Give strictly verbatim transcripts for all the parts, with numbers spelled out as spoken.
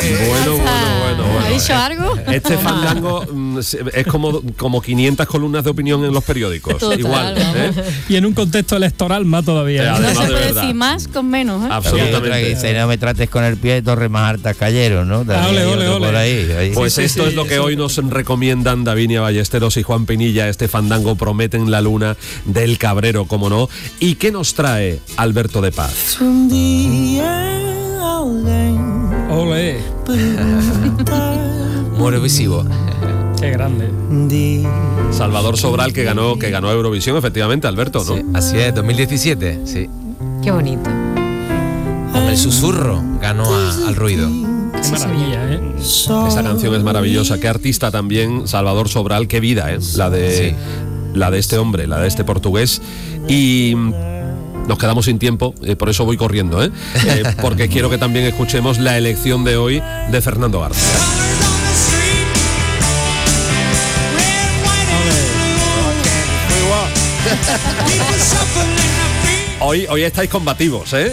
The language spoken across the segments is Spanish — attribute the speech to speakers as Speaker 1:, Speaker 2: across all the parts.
Speaker 1: Bueno, bueno, bueno, bueno.
Speaker 2: ¿Ha dicho algo?
Speaker 1: Este fandango mm, es como, como quinientas columnas de opinión en los periódicos.
Speaker 2: Total,
Speaker 1: igual. ¿eh?
Speaker 3: Y en un contexto electoral más todavía.
Speaker 1: Eh,
Speaker 2: No
Speaker 1: además,
Speaker 2: se
Speaker 1: de
Speaker 2: puede
Speaker 1: verdad.
Speaker 2: decir más con menos, ¿eh?
Speaker 1: Absolutamente.
Speaker 4: Dice, no me trates con el pie, Torre más alta Callero, ¿no? También
Speaker 3: Ah, ole,
Speaker 4: hay
Speaker 3: ole,
Speaker 4: otro
Speaker 3: ole.
Speaker 4: por ahí, ahí.
Speaker 1: Pues
Speaker 3: Sí, sí,
Speaker 1: esto
Speaker 3: sí,
Speaker 1: es lo que
Speaker 3: eso.
Speaker 1: hoy nos recomiendan Davinia Ballesteros y Juan Pinilla. Este fandango prometen la luna del Cabrero, como no. ¿Y qué nos trae Alberto de Paz?
Speaker 3: Ole,
Speaker 5: Muere visivo.
Speaker 3: qué grande.
Speaker 1: Salvador Sobral, que ganó, que ganó Eurovisión, efectivamente, Alberto, ¿no?
Speaker 5: Sí, así es, dos mil diecisiete, sí.
Speaker 2: Qué bonito.
Speaker 5: Con el susurro ganó a- al ruido.
Speaker 3: Qué maravilla, ¿eh?
Speaker 1: Esa canción es maravillosa. Qué artista también, Salvador Sobral, qué vida, ¿eh? La de,
Speaker 5: Sí.
Speaker 1: la de este hombre, la de este portugués. Y nos quedamos sin tiempo, eh, por eso voy corriendo, ¿eh? Eh, porque quiero que también escuchemos la elección de hoy de Fernando García. Hoy, hoy estáis combativos, ¿eh?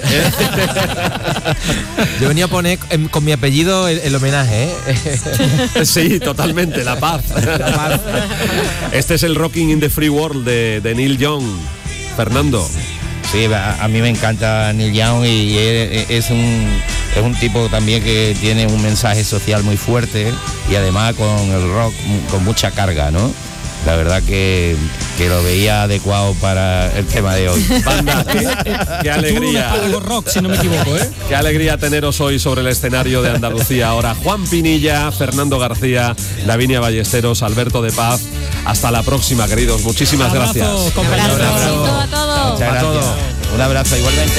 Speaker 5: Yo venía a poner en- con mi apellido el, el homenaje, ¿eh?
Speaker 1: Sí, totalmente, la paz.
Speaker 5: La paz.
Speaker 1: Este es el Rocking in the Free World de, de Neil Young. Fernando.
Speaker 4: Sí, a, a mí me encanta Neil Young y es, es un es un tipo también que tiene un mensaje social muy fuerte y además con el rock con mucha carga, ¿no? La verdad que, que lo veía adecuado para el tema de hoy.
Speaker 1: Banda, qué, qué alegría.
Speaker 3: Tuvo un rock, si no me equivoco, ¿eh?
Speaker 1: Qué alegría teneros hoy sobre el escenario de Andalucía. Ahora Juan Pinilla, Fernando García, Davinia Ballesteros, Alberto de Paz. Hasta la próxima, queridos. Muchísimas
Speaker 3: Abrazo,
Speaker 1: gracias.
Speaker 3: compañeros.
Speaker 2: Un abrazo a todos.
Speaker 4: Muchas
Speaker 1: A
Speaker 4: gracias.
Speaker 1: todos.
Speaker 4: Un abrazo igualmente.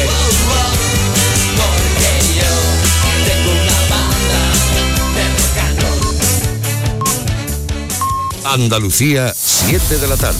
Speaker 6: Andalucía, siete de la tarde.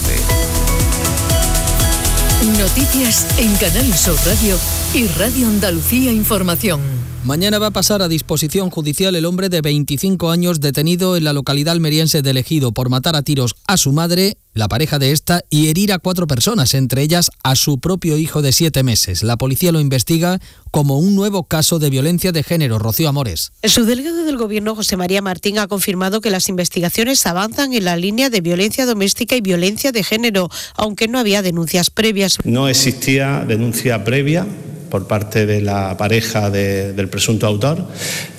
Speaker 7: Noticias en Canal Sur Radio y Radio Andalucía Información.
Speaker 8: Mañana va a pasar a disposición judicial el hombre de veinticinco años detenido en la localidad almeriense de Ejido por matar a tiros a su madre, la pareja de esta, y herir a cuatro personas, entre ellas a su propio hijo de siete meses. La policía lo investiga como un nuevo caso de violencia de género. Rocío Amores.
Speaker 9: El subdelegado del Gobierno, José María Martín, ha confirmado que las investigaciones avanzan en la línea de violencia doméstica y violencia de género, aunque no había denuncias previas.
Speaker 10: No existía denuncia previa por parte de la pareja de, del presunto autor,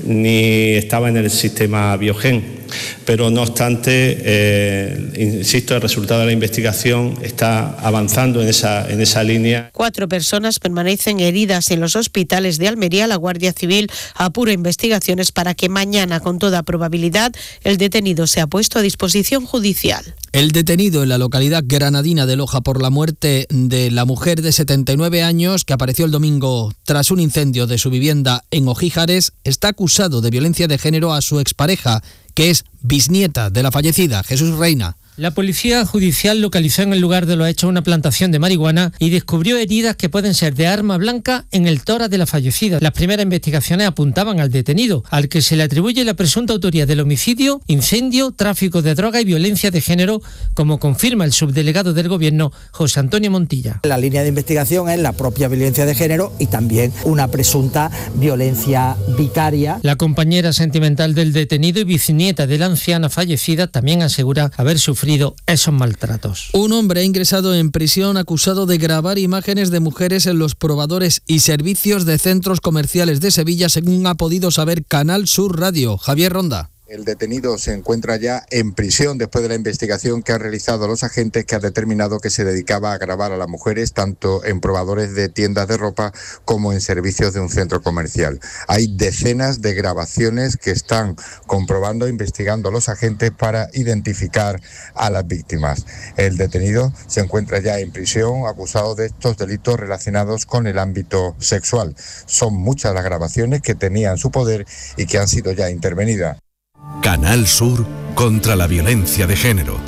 Speaker 10: ni estaba en el sistema Biogen. Pero no obstante, eh, insisto, el resultado de la investigación está avanzando en esa, en esa línea.
Speaker 9: Cuatro personas permanecen heridas en los hospitales de Almería. La Guardia Civil apura investigaciones para que mañana, con toda probabilidad, el detenido sea puesto a disposición judicial.
Speaker 8: El detenido en la localidad granadina de Loja por la muerte de la mujer de setenta y nueve años que apareció el domingo tras un incendio de su vivienda en Ojíjares está acusado de violencia de género a su expareja, que es bisnieta de la fallecida, Jesús Reina.
Speaker 11: La policía judicial localizó en el lugar de los hechos una plantación de marihuana y descubrió heridas que pueden ser de arma blanca en el tórax de la fallecida. Las primeras investigaciones apuntaban al detenido, al que se le atribuye la presunta autoría del homicidio, incendio, tráfico de droga y violencia de género, como confirma el subdelegado del Gobierno, José Antonio Montilla.
Speaker 12: La línea de investigación es la propia violencia de género y también una presunta violencia vicaria.
Speaker 11: La compañera sentimental del detenido y bisnieta de la anciana fallecida también asegura haber sufrido esos maltratos.
Speaker 8: Un hombre ha ingresado en prisión acusado de grabar imágenes de mujeres en los probadores y servicios de centros comerciales de Sevilla, según ha podido saber Canal Sur Radio. Javier Ronda.
Speaker 13: El detenido se encuentra ya en prisión después de la investigación que han realizado los agentes, que han determinado que se dedicaba a grabar a las mujeres tanto en probadores de tiendas de ropa como en servicios de un centro comercial. Hay decenas de grabaciones que están comprobando, investigando los agentes para identificar a las víctimas. El detenido se encuentra ya en prisión acusado de estos delitos relacionados con el ámbito sexual. Son muchas las grabaciones que tenía en su poder y que han sido ya intervenidas.
Speaker 6: Canal Sur contra la violencia de género.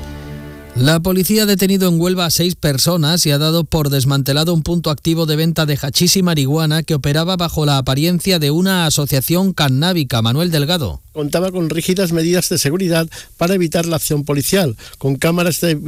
Speaker 8: La policía ha detenido en Huelva a seis personas y ha dado por desmantelado un punto activo de venta de hachís y marihuana que operaba bajo la apariencia de una asociación cannábica. Manuel Delgado.
Speaker 14: Contaba con rígidas medidas de seguridad para evitar la acción policial, con cámaras de